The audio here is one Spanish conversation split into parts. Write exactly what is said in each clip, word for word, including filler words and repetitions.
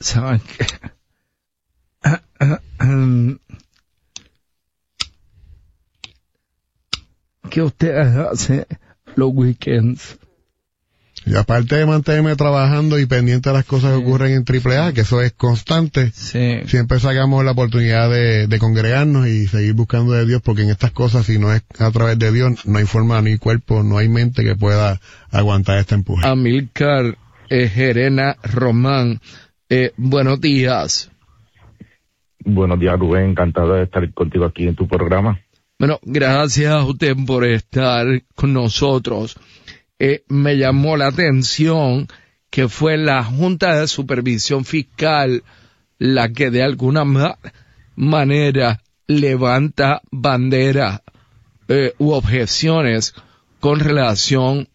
¿saben qué? ¿Qué ustedes hacen los weekends? Y aparte de mantenerme trabajando y pendiente de las cosas sí. que ocurren en Triple A, que eso es constante, sí. siempre sacamos la oportunidad de, de congregarnos y seguir buscando de Dios, porque en estas cosas, si no es a través de Dios, no hay forma, ni cuerpo, no hay mente que pueda aguantar este empuje. Amílcar eh, Gerena Román, eh, buenos días. Buenos días, Rubén, encantado de estar contigo aquí en tu programa. Bueno, gracias a usted por estar con nosotros. Eh, me llamó la atención que fue la Junta de Supervisión Fiscal la que de alguna ma- manera levanta bandera eh, u objeciones con relación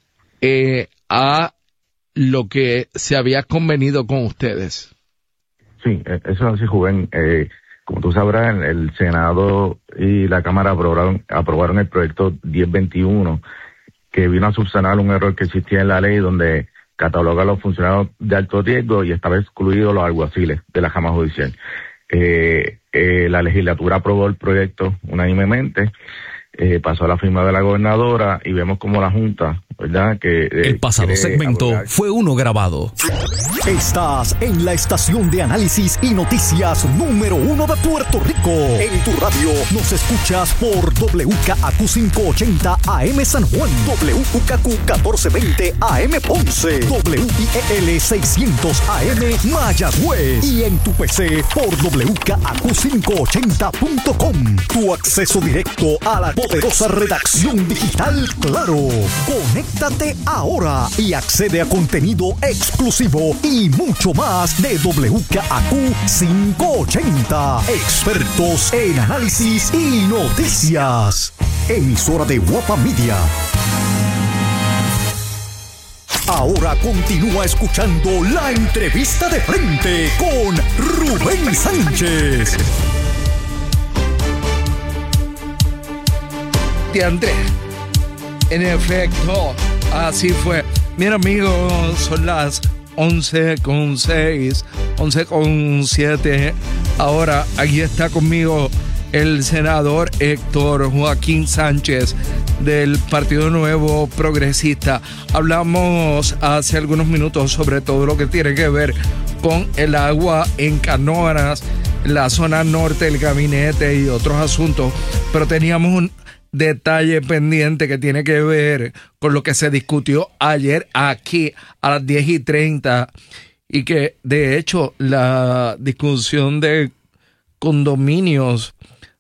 eh, a lo que se había convenido con ustedes. Sí, eso es así, Rubén. Eh, como tú sabrás, el, el Senado y la Cámara aprobaron, aprobaron el proyecto diez veintiuno, que vino a subsanar un error que existía en la ley donde cataloga a los funcionarios de alto riesgo y estaba excluido los alguaciles de la Cámara Judicial. Eh, eh, la legislatura aprobó el proyecto unánimemente, eh, pasó a la firma de la gobernadora y vemos como la Junta, ¿verdad? Que eh, el pasado segmento abordar. Fue uno grabado. Estás en la estación de análisis y noticias número uno de Puerto Rico. En tu radio nos escuchas por W K A Q quinientos ochenta A M San Juan, W U K Q catorce veinte A M Ponce, W I E L seiscientos A M Mayagüez y en tu P C por W K A Q quinientos ochenta punto com. Tu acceso directo a la poderosa redacción digital Claro. Conéctate ahora y accede a contenido exclusivo y mucho más de W K A Q quinientos ochenta. Expertos en análisis y noticias. Emisora de Guapa Media. Ahora continúa escuchando la entrevista de frente con Rubén Sánchez. De Andrés. En efecto, así fue. Mira, amigos, son las once con seis, once con siete. Ahora, aquí está conmigo el senador Héctor Joaquín Sánchez del Partido Nuevo Progresista. Hablamos hace algunos minutos sobre todo lo que tiene que ver con el agua en Canóvanas, la zona norte del gabinete y otros asuntos, pero teníamos un detalle pendiente que tiene que ver con lo que se discutió ayer aquí a las diez y treinta y que de hecho la discusión de condominios,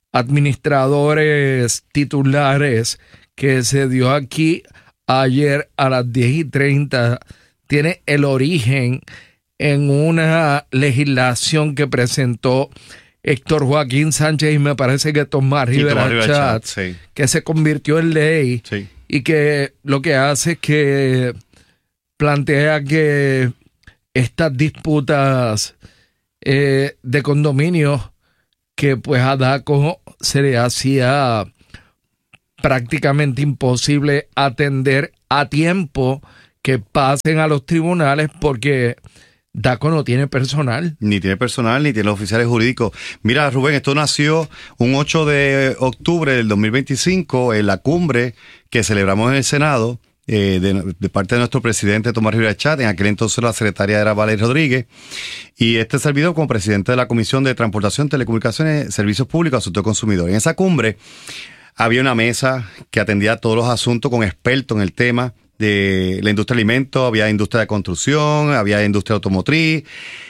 administradores titulares que se dio aquí ayer a las diez y treinta tiene el origen en una legislación que presentó Héctor Joaquín Sánchez y me parece que Tomás Rivera Chat, sí. que se convirtió en ley sí. y que lo que hace es que plantea que estas disputas eh, de condominios que pues a DACO se le hacía prácticamente imposible atender a tiempo que pasen a los tribunales porque DACO no tiene personal. Ni tiene personal, ni tiene los oficiales jurídicos. Mira, Rubén, esto nació un ocho de octubre del dos mil veinticinco en la cumbre que celebramos en el Senado, eh, de, de parte de nuestro presidente Tomás Rivera Chat. En aquel entonces la secretaria era Valeria Rodríguez. Y este servidor como presidente de la Comisión de Transportación, Telecomunicaciones, Servicios Públicos, Asuntos de Consumidor. En esa cumbre había una mesa que atendía todos los asuntos con expertos en el tema de la industria de alimentos, había industria de construcción, había industria automotriz,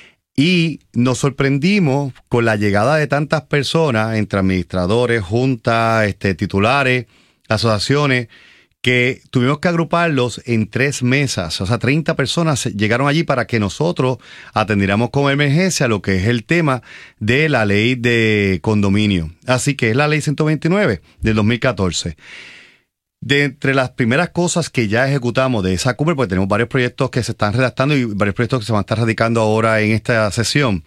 y nos sorprendimos con la llegada de tantas personas, entre administradores, juntas, este, titulares, asociaciones, que tuvimos que agruparlos en tres mesas. O sea, treinta personas llegaron allí para que nosotros atendiéramos con emergencia lo que es el tema de la ley de condominio. Así que es la ley ciento veintinueve del dos mil catorce. De entre las primeras cosas que ya ejecutamos de esa cumbre, porque tenemos varios proyectos que se están redactando y varios proyectos que se van a estar radicando ahora en esta sesión.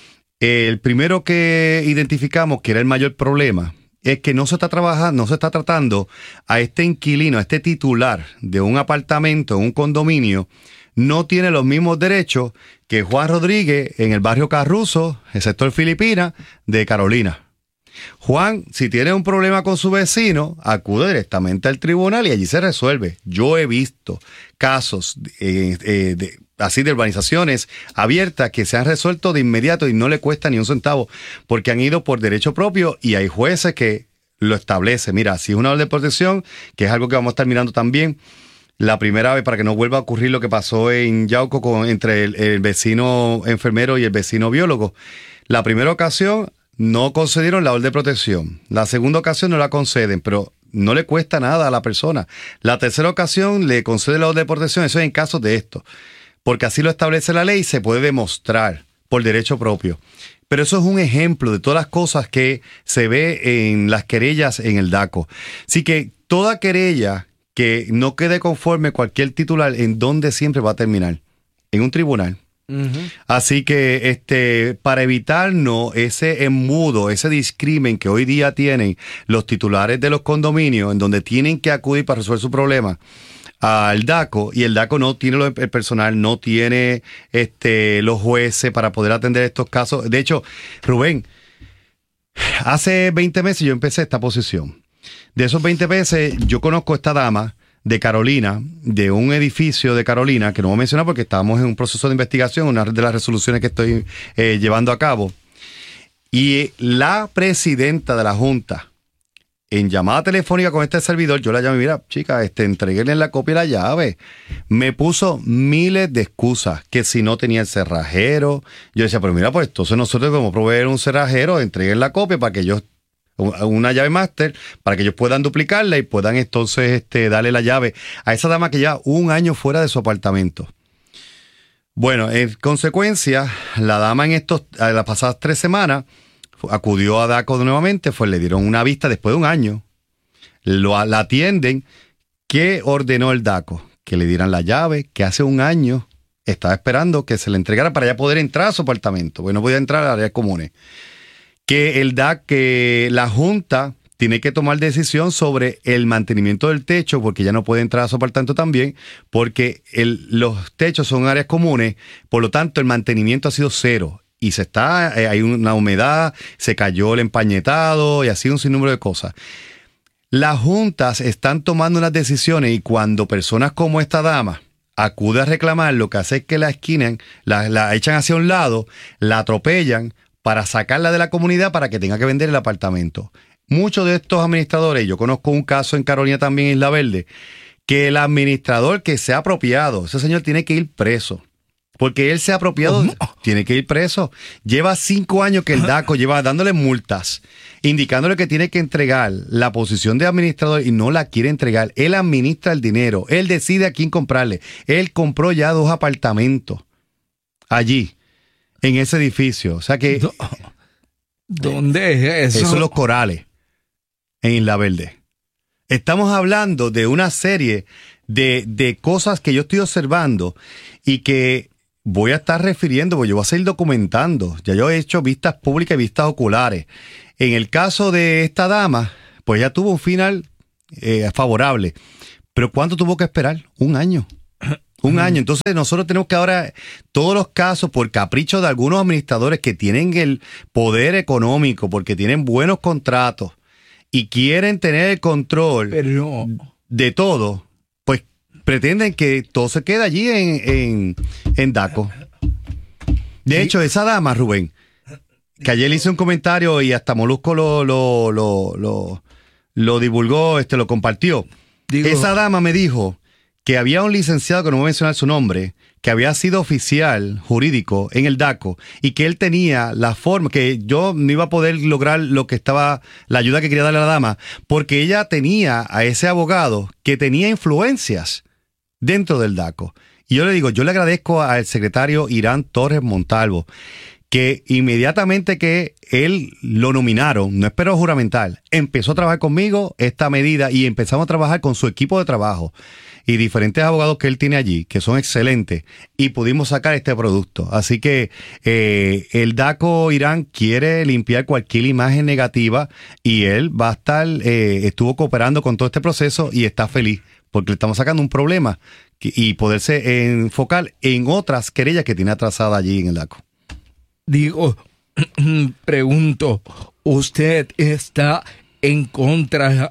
El primero que identificamos que era el mayor problema es que no se está trabajando, no se está tratando a este inquilino, a este titular de un apartamento, un condominio, no tiene los mismos derechos que Juan Rodríguez en el barrio Carruzo, el sector Filipina, de Carolina. Juan, si tiene un problema con su vecino, acude directamente al tribunal y allí se resuelve. Yo he visto casos eh, eh, de, así de urbanizaciones abiertas que se han resuelto de inmediato y no le cuesta ni un centavo porque han ido por derecho propio y hay jueces que lo establecen. Mira, si es una orden de protección, que es algo que vamos a estar mirando también, la primera vez para que no vuelva a ocurrir lo que pasó en Yauco con, entre el, el vecino enfermero y el vecino biólogo. La primera ocasión no concedieron la orden de protección. La segunda ocasión no la conceden, pero no le cuesta nada a la persona. La tercera ocasión le concede la orden de protección, eso es en casos de esto. Porque así lo establece la ley y se puede demostrar por derecho propio. Pero eso es un ejemplo de todas las cosas que se ve en las querellas en el DACO. Así que toda querella que no quede conforme cualquier titular, ¿en dónde siempre va a terminar? En un tribunal. Uh-huh. Así que este para evitarnos ese embudo, ese discrimen que hoy día tienen los titulares de los condominios en donde tienen que acudir para resolver su problema al DACO y el DACO no tiene el personal, no tiene este los jueces para poder atender estos casos. De hecho, Rubén, hace veinte meses yo empecé esta posición. De esos veinte meses yo conozco a esta dama de Carolina, de un edificio de Carolina, que no voy a mencionar porque estábamos en un proceso de investigación, una de las resoluciones que estoy eh, llevando a cabo. Y la presidenta de la Junta, en llamada telefónica con este servidor, yo la llamé, mira, chica, este, entreguenle la copia y la llave. Me puso miles de excusas, que si no tenía el cerrajero. Yo decía, pero mira, pues entonces nosotros debemos proveer un cerrajero, entreguen la copia para que ellos una llave máster para que ellos puedan duplicarla y puedan entonces este, darle la llave a esa dama que ya un año fuera de su apartamento. Bueno, en consecuencia, la dama en estos, en las pasadas tres semanas acudió a DACO nuevamente, fue, le dieron una vista después de un año, lo, la atienden. ¿Qué ordenó el DACO? Que le dieran la llave, que hace un año estaba esperando que se le entregara para ya poder entrar a su apartamento, porque no podía entrar a áreas comunes. Que el D A C, que la Junta tiene que tomar decisión sobre el mantenimiento del techo, porque ya no puede entrar a su apartamento también, porque el, los techos son áreas comunes, por lo tanto el mantenimiento ha sido cero. Y se está, eh, hay una humedad, se cayó el empañetado y así un sinnúmero de cosas. Las juntas están tomando unas decisiones y cuando personas como esta dama acude a reclamar, lo que hace es que la esquinan, la, la echan hacia un lado, la atropellan, para sacarla de la comunidad para que tenga que vender el apartamento. Muchos de estos administradores, yo conozco un caso en Carolina también, en Isla Verde, que el administrador que se ha apropiado, ese señor tiene que ir preso. Porque él se ha apropiado, oh, no. tiene que ir preso. Lleva cinco años que el DACO lleva dándole multas, indicándole que tiene que entregar la posición de administrador y no la quiere entregar. Él administra el dinero, él decide a quién comprarle. Él compró ya dos apartamentos allí. En ese edificio. O sea que... ¿Dónde es eso? Eso es Los Corales, en Isla Verde. Estamos hablando de una serie de, de cosas que yo estoy observando y que voy a estar refiriendo, porque yo voy a seguir documentando. Ya yo he hecho vistas públicas y vistas oculares. En el caso de esta dama, pues ya tuvo un final eh, favorable. Pero ¿cuánto tuvo que esperar? Un año. Un año. Entonces nosotros tenemos que ahora, todos los casos, por capricho de algunos administradores que tienen el poder económico, porque tienen buenos contratos y quieren tener el control Pero... de todo, pues pretenden que todo se quede allí en, en, en DACO. De hecho, esa dama, Rubén, que ayer le hice un comentario y hasta Molusco lo, lo, lo, lo, lo divulgó, este, lo compartió. Digo, esa dama me dijo que había un licenciado, que no voy a mencionar su nombre, que había sido oficial jurídico en el DACO y que él tenía la forma, que yo no iba a poder lograr lo que estaba, la ayuda que quería darle a la dama, porque ella tenía a ese abogado que tenía influencias dentro del DACO. Y yo le digo, yo le agradezco al secretario Irán Torres Montalvo, que inmediatamente que él lo nominaron, no esperó juramental, empezó a trabajar conmigo esta medida y empezamos a trabajar con su equipo de trabajo y diferentes abogados que él tiene allí, que son excelentes, y pudimos sacar este producto. Así que eh, el DACO Irán quiere limpiar cualquier imagen negativa y él va a estar, eh, estuvo cooperando con todo este proceso y está feliz porque le estamos sacando un problema que, y poderse enfocar en otras querellas que tiene atrasadas allí en el DACO. Digo, pregunto, ¿usted está en contra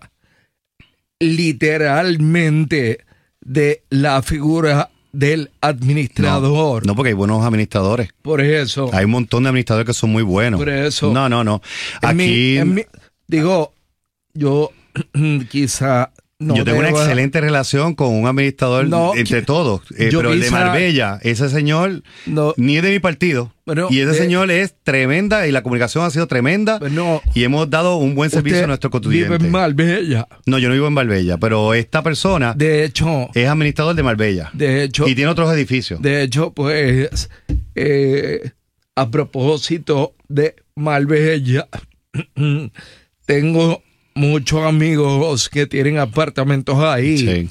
literalmente de la figura del administrador? No, no, porque hay buenos administradores. Por eso. Hay un montón de administradores que son muy buenos. Por eso. No, no, no. En Aquí... mi, en mi, digo, yo quizá... No yo tengo debo... una excelente relación con un administrador no, entre que, todos, eh, pero quizá, el de Marbella, ese señor no, ni es de mi partido, bueno, y ese de, señor es tremenda y la comunicación ha sido tremenda no, y hemos dado un buen servicio a nuestros contribuyentes. ¿Vive en Marbella? No, yo no vivo en Marbella, pero esta persona de hecho, es administrador de Marbella de hecho, y tiene otros edificios. De hecho, pues, eh, a propósito de Marbella, tengo... muchos amigos que tienen apartamentos ahí. Sí.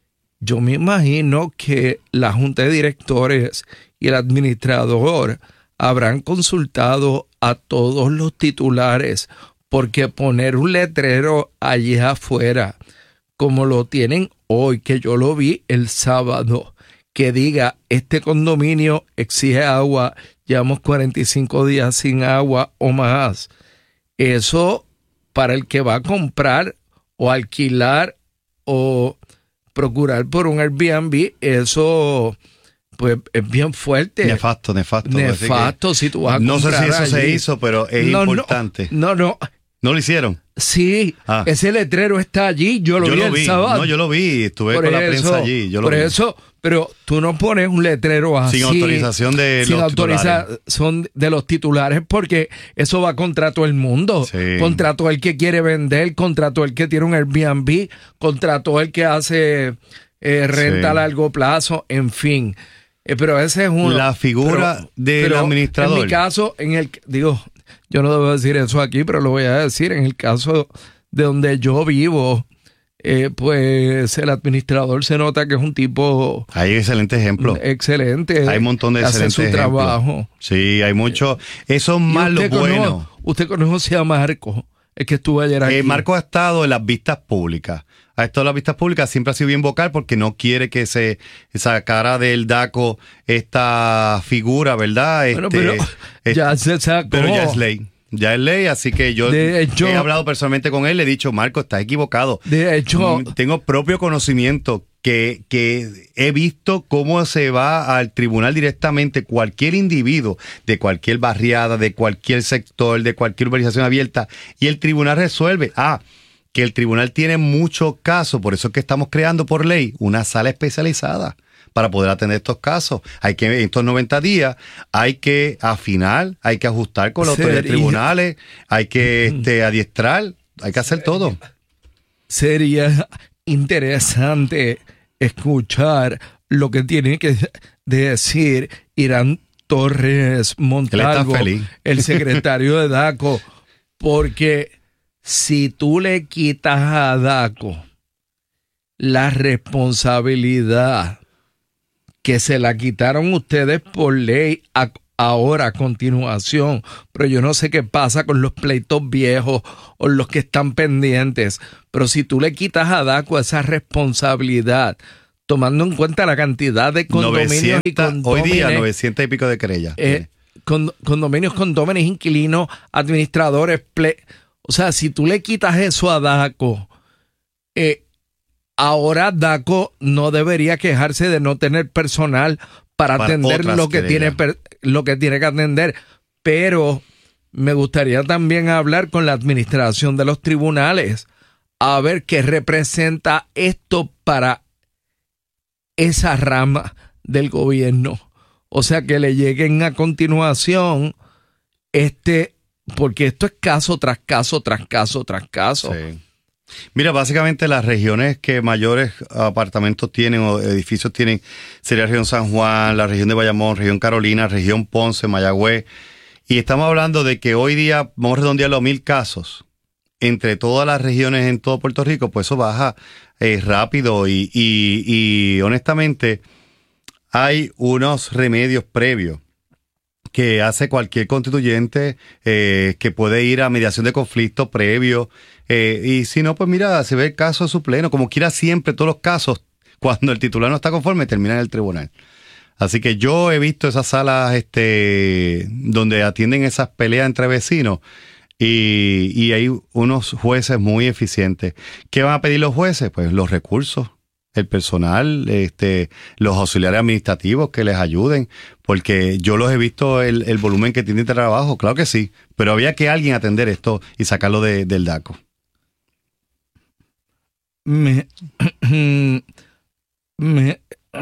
Yo me imagino que la junta de directores y el administrador habrán consultado a todos los titulares, porque poner un letrero allí afuera, como lo tienen hoy, que yo lo vi el sábado, que diga, este condominio exige agua, llevamos cuarenta y cinco días sin agua o más. Eso... para el que va a comprar o alquilar o procurar por un Airbnb, eso pues es bien fuerte. Nefasto, nefasto. Nefasto, si tú vas a no comprar. No sé si eso allí. se hizo, pero es no, importante. No, no. ¿No lo hicieron? Sí, ah. ese letrero está allí, yo lo yo vi lo el vi. sábado. No, yo lo vi, estuve por con eso, la prensa allí. Yo lo por vi. eso, pero tú no pones un letrero así. Sin autorización de sin los autorización titulares. de los titulares, porque eso va contra todo el mundo. Sí. Contra todo el que quiere vender, contra todo el que tiene un Airbnb, contra todo el que hace eh, renta sí. a largo plazo, en fin. Eh, pero ese es uno. La figura pero, del pero administrador. En mi caso, en el digo, yo no debo decir eso aquí, pero lo voy a decir, en el caso de donde yo vivo, eh, pues el administrador se nota que es un tipo... Hay excelente ejemplo. Excelente. Hay un montón de excelentes hace su ejemplos. trabajo. Sí, hay mucho. Eso es más lo bueno. Usted conoce a Marco, el que estuvo ayer aquí. Eh, Marco ha estado en las vistas públicas. Ha estado en las vistas públicas, siempre ha sido bien vocal porque no quiere que se sacara del DACO esta figura, ¿verdad? Bueno, este, pero este, ya se sacó. Pero ya es ley. Ya es ley, así que yo de hecho, he hablado personalmente con él, le he dicho, Marco, estás equivocado. De hecho, tengo propio conocimiento que, que he visto cómo se va al tribunal directamente cualquier individuo de cualquier barriada, de cualquier sector, de cualquier urbanización abierta, y el tribunal resuelve. Ah, que el tribunal tiene muchos casos, por eso es que estamos creando por ley una sala especializada para poder atender estos casos. Hay que, en estos noventa días, hay que afinar, hay que ajustar con los autoridades tribunales, hay que este, adiestrar, hay que hacer todo. Sería interesante escuchar lo que tiene que decir Irán Torres Montalvo, el secretario de DACO, porque si tú le quitas a DACO la responsabilidad que se la quitaron ustedes por ley a, ahora a continuación, pero yo no sé qué pasa con los pleitos viejos o los que están pendientes, pero si tú le quitas a DACO esa responsabilidad, tomando en cuenta la cantidad de condominios novecientos, y condóminos, hoy día novecientos y pico de querellas. Eh, con, condominios, condóminos, inquilinos, administradores, ple, o sea, si tú le quitas eso a DACO, eh, ahora DACO no debería quejarse de no tener personal para, para atender lo que, tiene, lo que tiene que atender, pero me gustaría también hablar con la administración de los tribunales a ver qué representa esto para esa rama del gobierno. O sea, que le lleguen a continuación este, porque esto es caso tras caso, tras caso, tras caso. Sí. Mira, básicamente las regiones que mayores apartamentos tienen o edificios tienen sería la región San Juan, la región de Bayamón, región Carolina, región Ponce, Mayagüez. Y estamos hablando de que hoy día vamos a redondear los mil casos entre todas las regiones en todo Puerto Rico, pues eso baja eh, rápido y, y, y honestamente hay unos remedios previos que hace cualquier constituyente, eh, que puede ir a mediación de conflicto previo, eh, y si no, pues mira, se ve el caso de su pleno, como quiera siempre, todos los casos, cuando el titular no está conforme, termina en el tribunal. Así que yo he visto esas salas este, donde atienden esas peleas entre vecinos, y, y hay unos jueces muy eficientes. ¿Qué van a pedir los jueces? Pues los recursos, el personal, este, los auxiliares administrativos que les ayuden, porque yo los he visto el, el volumen que tienen de trabajo, claro que sí, pero había que alguien atender esto y sacarlo de, del DACO. Me, me,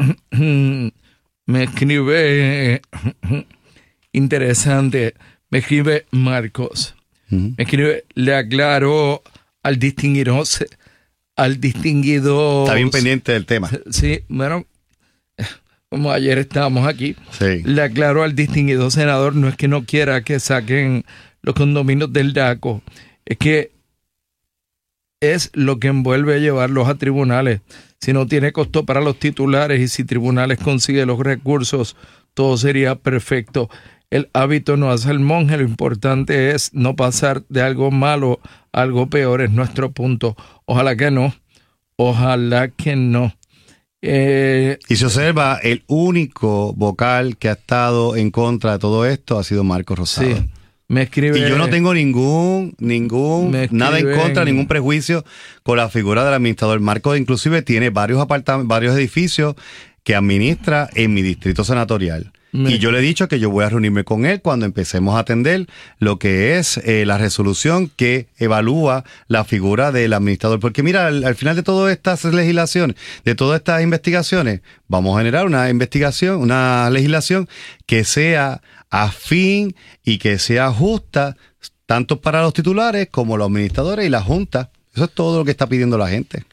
me escribe interesante, me escribe Marcos, uh-huh. me escribe, le aclaro al distinguido al distinguido... Está bien pendiente del tema. Sí, bueno, como ayer estábamos aquí, sí. le aclaro al distinguido senador, no es que no quiera que saquen los condominios del DACO, es que es lo que envuelve llevarlos a tribunales. Si no tiene costo para los titulares y si tribunales consigue los recursos, todo sería perfecto. El hábito no hace el monje, lo importante es no pasar de algo malo a algo peor, es nuestro punto. Ojalá que no, ojalá que no. Eh, y se observa, el único vocal que ha estado en contra de todo esto ha sido Marcos Rosado. Sí, me escribe... Y yo no tengo ningún, ningún, nada en contra, ningún prejuicio con la figura del administrador. Marcos inclusive tiene varios apartamentos, varios edificios que administra en mi distrito senatorial. Me... Y yo le he dicho que yo voy a reunirme con él cuando empecemos a atender lo que es eh, la resolución que evalúa la figura del administrador. Porque mira, al, al final de todas estas legislaciones, de todas estas investigaciones, vamos a generar una investigación, una legislación que sea afín y que sea justa, tanto para los titulares como los administradores y la Junta. Eso es todo lo que está pidiendo la gente.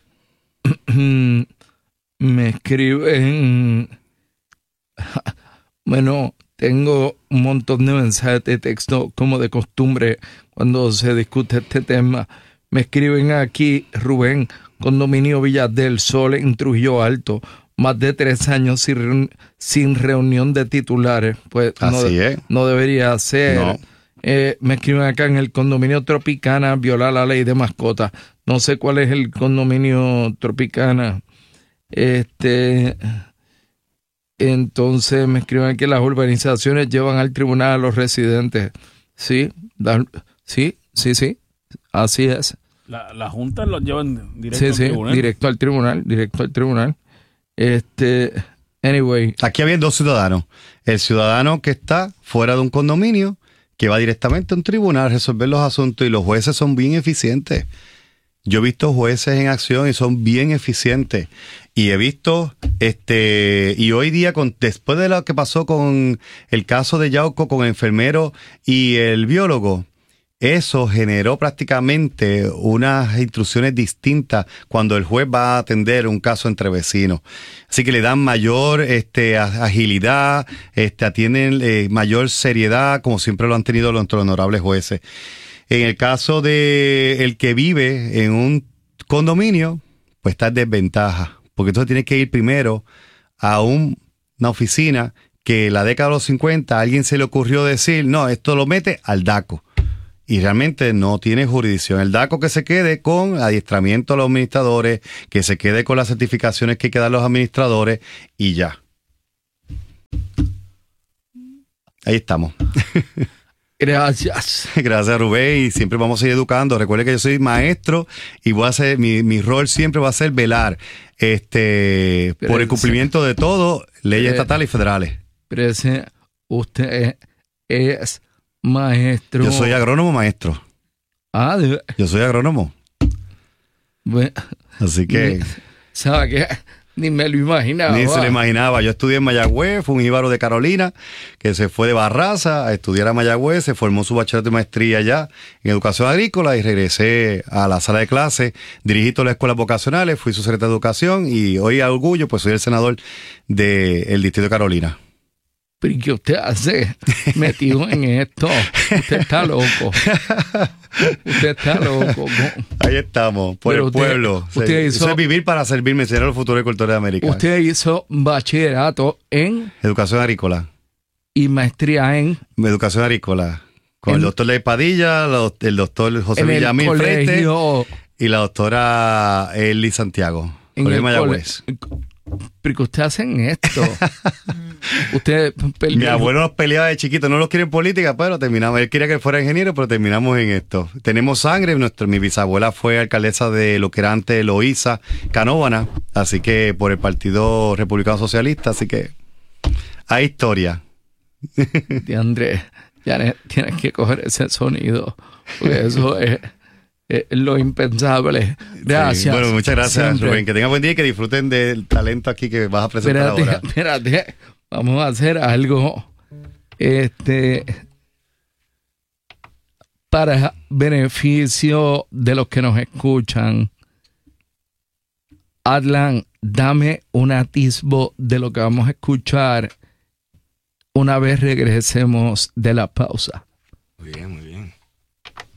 Me escriben... Bueno, tengo un montón de mensajes de texto, como de costumbre, cuando se discute este tema. Me escriben aquí, Rubén, condominio Villas del Sol en Trujillo Alto, más de tres años sin, reun- sin reunión de titulares. Pues no, Así es. no debería ser. No. Eh, me escriben acá en el condominio Tropicana, viola la ley de mascotas. No sé cuál es el condominio Tropicana. Este... Entonces me escriben que las urbanizaciones llevan al tribunal a los residentes. Sí, da, sí, sí, sí, así es. La, la Junta los llevan directo sí, al sí, tribunal. directo al tribunal, directo al tribunal. Este, anyway. Aquí había dos ciudadanos. El ciudadano que está fuera de un condominio, que va directamente a un tribunal a resolver los asuntos, y los jueces son bien eficientes. Yo he visto jueces en acción y son bien eficientes. Y he visto, este, y hoy día, con, después de lo que pasó con el caso de Yauco, con el enfermero y el biólogo, eso generó prácticamente unas instrucciones distintas cuando el juez va a atender un caso entre vecinos. Así que le dan mayor este, agilidad, este, atienden eh, mayor seriedad, como siempre lo han tenido los honorables jueces. En el caso de el que vive en un condominio, pues está en desventaja, porque entonces tiene que ir primero a un, una oficina que en la década de los cincuenta a alguien se le ocurrió decir, no, esto lo mete al DACO. Y realmente no tiene jurisdicción. El DACO que se quede con adiestramiento a los administradores, que se quede con las certificaciones que hay que dar los administradores y ya. Ahí estamos. Gracias. Gracias, Rubén, y siempre vamos a ir educando. Recuerde que yo soy maestro y voy a hacer, mi, mi rol siempre va a ser velar este pero por el cumplimiento de todo, leyes pero, estatales y federales. Pero ese, usted es maestro. Yo soy agrónomo maestro. Ah, de... Yo soy agrónomo. Bueno, así que... ¿sabe qué? Ni me lo imaginaba. Ni se lo imaginaba. Yo estudié en Mayagüez, fue un jíbaro de Carolina que se fue de Barraza a estudiar a Mayagüez, se formó su bachillerato y maestría allá en educación agrícola y regresé a la sala de clase, dirigí todas las escuelas vocacionales, fui su secretario de educación y hoy a orgullo pues soy el senador del distrito de Carolina. ¿Pero qué usted hace metido en esto? Usted está loco. Usted está loco. Ahí estamos, por Pero el usted, pueblo. Usted hizo, Eso es vivir para servirme, enseñar a los futuros agricultores de América. Usted hizo bachillerato en... Educación agrícola. y maestría en educación agrícola. Con en, el doctor Ley Padilla, el doctor José Villamil Frente y la doctora Eli Santiago. En Colegio Mayagüez. ¿Pero qué ustedes hacen esto? Usted Mi abuelo nos peleaba de chiquito, no los quiere en política, pero terminamos. Él quería que fuera ingeniero, pero terminamos en esto. Tenemos sangre. Nuestro, mi bisabuela fue alcaldesa de lo que era antes Loíza, Canóvana, así que por el Partido Republicano Socialista, así que hay historia. De Andrés, ya tienes que coger ese sonido, porque eso es, es lo impensable. Gracias. Sí, bueno, muchas gracias, siempre. Rubén. Que tengan buen día y que disfruten del talento aquí que vas a presentar espérate, ahora. Espérate, vamos a hacer algo este para beneficio de los que nos escuchan. Adlan, dame un atisbo de lo que vamos a escuchar una vez regresemos de la pausa. Muy bien, muy bien.